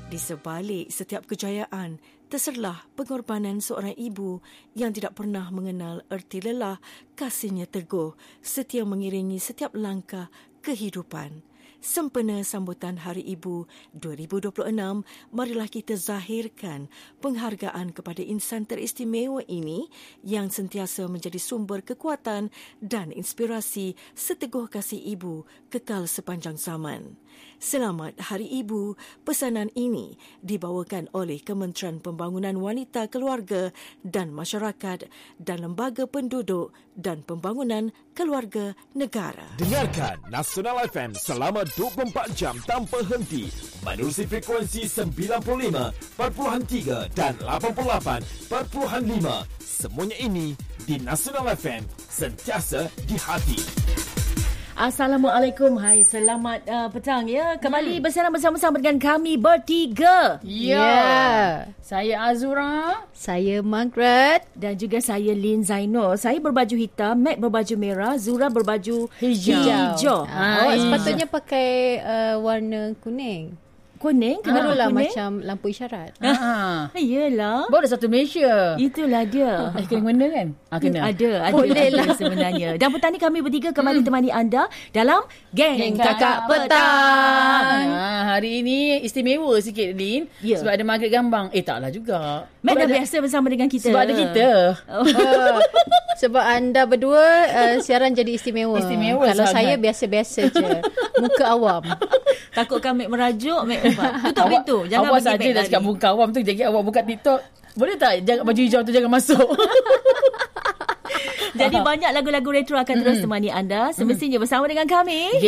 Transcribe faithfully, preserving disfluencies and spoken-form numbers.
Di sebalik setiap kejayaan, terserlah pengorbanan seorang ibu yang tidak pernah mengenal erti lelah, kasihnya teguh, setia mengiringi setiap langkah kehidupan. Sempena sambutan Hari Ibu dua ribu dua puluh enam, marilah kita zahirkan penghargaan kepada insan teristimewa ini yang sentiasa menjadi sumber kekuatan dan inspirasi seteguh kasih ibu kekal sepanjang zaman. Selamat Hari Ibu. Pesanan ini dibawakan oleh Kementerian Pembangunan Wanita, Keluarga dan Masyarakat dan Lembaga Penduduk dan Pembangunan Keluarga Negara. Dengarkan Nasional F M selama dua puluh empat jam tanpa henti menerusi frekuensi sembilan puluh lima perpuluhan tiga dan lapan puluh lapan perpuluhan lima. Semuanya ini di Nasional F M, sentiasa di hati. Assalamualaikum. Hai, selamat uh, petang ya. Kembali hmm. bersama bersama dengan kami bertiga. Ya. Yeah. Saya Azura, saya Margaret dan juga saya Lin Zainul. Saya berbaju hitam, Mac berbaju merah, Zura berbaju hijau. hijau. Ha, awak sepatutnya pakai uh, warna kuning. Kuning? Kenapa lah kuning? Macam lampu isyarat. Ha. Iyalah. Baru satu Malaysia. Itulah dia. Eh, kena mana kan? Ah, kena. Ada, ada. Boleh lah sebenarnya. Dan petang ni kami bertiga kembali hmm. temani anda dalam Geng, Geng Kakak, Kakak Petang. Petang. Ha, hari ini istimewa sikit, Lin. Ya. Sebab ada Margaret Gambang. Eh, taklah juga. Mac dah biasa bersama dengan kita. Sebab ada kita. Oh. uh, sebab anda berdua uh, siaran jadi istimewa. Istimewa Kalau sangat. saya biasa-biasa je. Muka awam. Takutkan Mac merajuk, Mac umpat. Tutup pintu. Jangan awak bagi saja Mac dah cakap muka awam tu. Jadi awak buka TikTok. Boleh tak jangan baju hijau tu jangan masuk? Jadi banyak lagu-lagu retro akan terus temani anda. Semestinya bersama dengan kami.